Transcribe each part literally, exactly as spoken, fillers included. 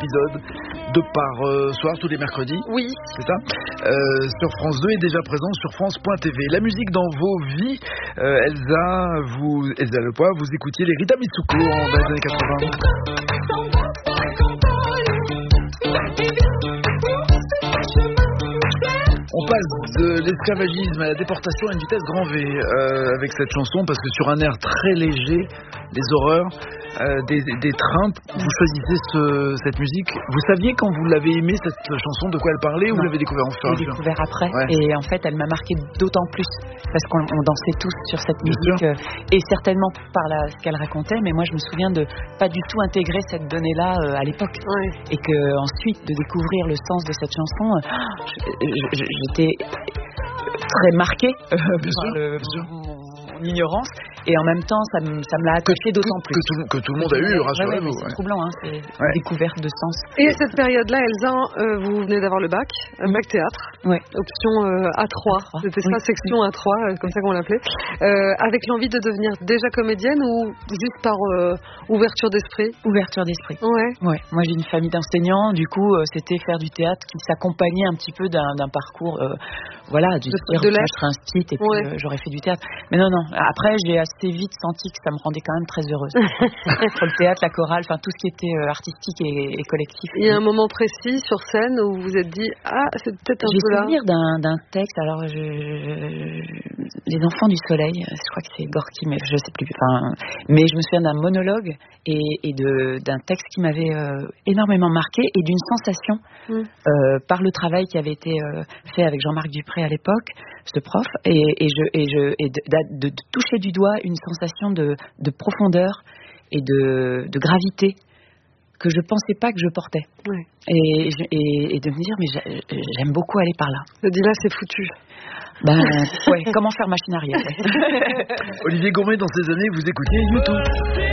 épisode, deux par euh, soir, tous les mercredis. Oui. C'est ça euh, sur France deux et déjà présent sur France point T V. La musique dans vos vies. Euh, Elsa, vous, Elsa Lepoix, vous écoutiez les Rita Mitsuko dans les années quatre-vingts. On passe de l'esclavagisme à la déportation à une vitesse grand V euh, avec cette chanson, parce que sur un air très léger, les horreurs euh, des, des trains, vous choisissez ce, cette musique. Vous saviez quand vous l'avez aimée cette chanson de quoi elle parlait, ou vous l'avez découvert en fur et à mesure? Je l'ai découvert après, ouais. Et en fait elle m'a marqué d'autant plus parce qu'on on dansait tous sur cette Bien musique euh, et certainement par la, ce qu'elle racontait, mais moi je me souviens de pas du tout intégrer cette donnée-là euh, à l'époque, ouais. Et que ensuite de découvrir le sens de cette chanson, euh, j'étais très marquée euh, bien par sûr, le, bien sûr. mon, mon ignorance, et en même temps ça me, ça me l'a attaché d'autant plus. Que tout, que tout le monde a eu, rassurez-vous. Ouais, ouais, c'est ouais. troublant, hein, c'est ouais. Une découverte de sens. Et à cette période-là, Elsa, euh, vous venez d'avoir le bac, un bac théâtre, ouais. Option euh, A trois, c'était ça, oui. Section A trois, euh, comme ça qu'on l'appelait, euh, avec l'envie de devenir déjà comédienne ou juste par euh, ouverture d'esprit? Ouverture d'esprit. Ouais. Ouais. Moi j'ai une famille d'enseignants, du coup euh, c'était faire du théâtre qui s'accompagnait un petit peu d'un, d'un parcours, euh, voilà, du de, de je serais inscrite et puis ouais. euh, j'aurais fait du théâtre. Mais non, non, après j'ai assez vite senti que ça me rendait quand même très heureuse. Entre le théâtre, la chorale, enfin tout ce qui était euh, artistique et, et collectif. Il y a un moment précis sur scène où vous vous êtes dit, ah, c'est peut-être un j'ai peu là. J'ai souvenir d'un, d'un texte, alors je, je, Les Enfants du Soleil, je crois que c'est Gorky, mais je sais plus. Enfin, mais je me souviens d'un monologue et, et de, d'un texte qui m'avait euh, énormément marqué et d'une sensation mm. euh, par le travail qui avait été euh, fait avec Jean-Marc Dupré à l'époque, ce prof, et, et, je, et, je, et de, de, de toucher du doigt une sensation de, de profondeur et de, de gravité que je pensais pas que je portais. Ouais. Et, et, et de me dire, mais j'aime beaucoup aller par là. Je dis là, c'est foutu. Ben, ouais, comment faire machine arrière. Ouais. Olivier Gourmet, dans ces années, vous écoutiez YouTube.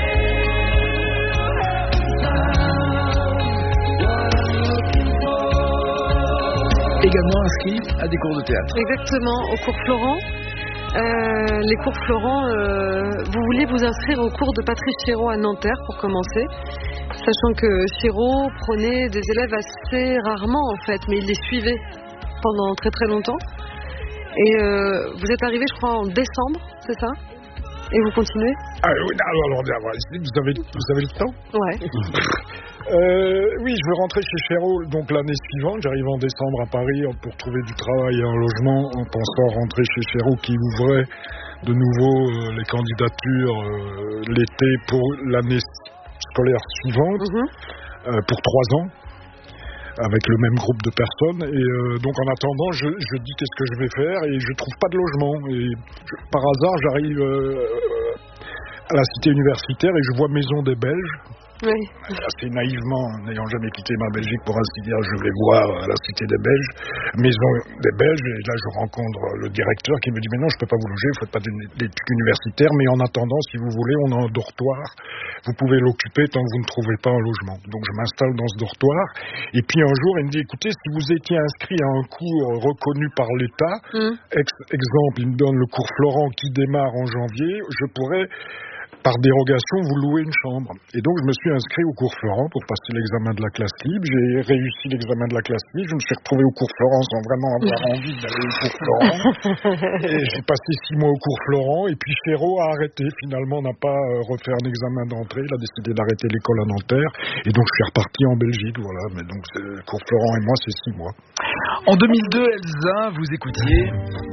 Également inscrit à des cours de théâtre. Exactement, au cours Florent. Euh, les cours Florent, euh, vous vouliez vous inscrire au cours de Patrice Chéreau à Nanterre pour commencer, sachant que Chéreau prenait des élèves assez rarement en fait, mais il les suivait pendant très très longtemps. Et euh, vous êtes arrivé, je crois, en décembre, c'est ça? Et vous continuez? Ah oui, alors, alors vous avez, vous avez le temps? Ouais. euh, oui, je veux rentrer chez Chéreau donc l'année suivante. J'arrive en décembre à Paris pour trouver du travail et un logement en pensant rentrer chez Chéreau qui ouvrait de nouveau euh, les candidatures euh, l'été pour l'année scolaire suivante, mm-hmm. euh, pour trois ans, avec le même groupe de personnes. Et euh, donc en attendant, je, je dis qu'est-ce que je vais faire et je trouve pas de logement. Et je, par hasard, j'arrive euh, à la cité universitaire et je vois Maison des Belges. Oui. Assez naïvement, n'ayant jamais quitté ma Belgique pour ainsi dire, je vais voir la cité des Belges, Maison des Belges, et là je rencontre le directeur qui me dit mais non, je peux pas vous loger, vous faites pas d'études universitaires, mais en attendant, si vous voulez, on a un dortoir, vous pouvez l'occuper tant que vous ne trouvez pas un logement. Donc je m'installe dans ce dortoir, et puis un jour il me dit écoutez, si vous étiez inscrit à un cours reconnu par l'État, mm. ex- exemple, il me donne le cours Florent qui démarre en janvier, je pourrais par dérogation, vous louez une chambre. Et donc, je me suis inscrit au cours Florent pour passer l'examen de la classe libre. J'ai réussi l'examen de la classe libre. Je me suis retrouvé au cours Florent sans vraiment avoir envie d'aller au cours Florent. Et j'ai passé six mois au cours Florent. Et puis, Chéreau a arrêté. Finalement, n'a pas refait un examen d'entrée. Il a décidé d'arrêter l'école à Nanterre. Et donc, je suis reparti en Belgique. Voilà. Mais donc, le cours Florent et moi, c'est six mois. En deux mille deux, Elsa, vous écoutiez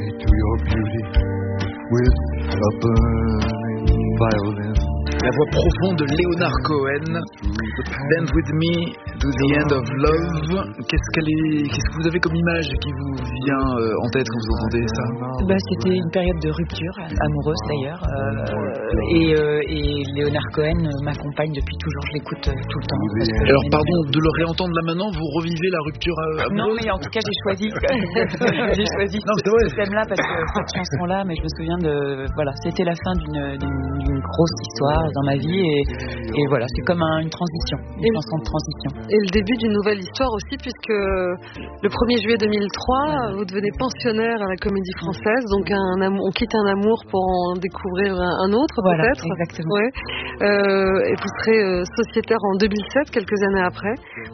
Violin. La voix profonde de Leonard Cohen, Dance With Me to the End of Love. Qu'est-ce, qu'elle est, qu'est-ce que vous avez comme image qui vous vient euh, en tête quand vous entendez ça? Bah, c'était une période de rupture, amoureuse d'ailleurs. Euh, et, euh, et Leonard Cohen m'accompagne depuis toujours, je l'écoute euh, tout le temps. Alors pardon, de le réentendre là maintenant, vous revivez la rupture euh, amoureuse? Non, mais en tout cas j'ai choisi, j'ai choisi non, ce, ce thème-là parce que cette chanson-là, mais je me souviens de, voilà, c'était la fin d'une, d'une, d'une grosse histoire dans ma vie et, et voilà, c'est comme un, une transition, une et chanson de transition. Et le début d'une nouvelle histoire aussi, puisque le premier juillet deux mille trois, vous devenez pensionnaire à la Comédie Française, donc un amour, on quitte un amour pour en découvrir un, un autre, voilà, peut-être. Exactement. Ouais. Euh, et vous serez euh, sociétaire en deux mille sept, quelques années après.